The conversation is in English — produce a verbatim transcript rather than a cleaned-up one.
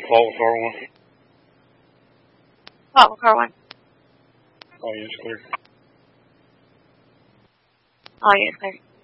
Fault with car one. Fault with car one. Oh, yeah, it's clear. Oh, yeah, it's clear.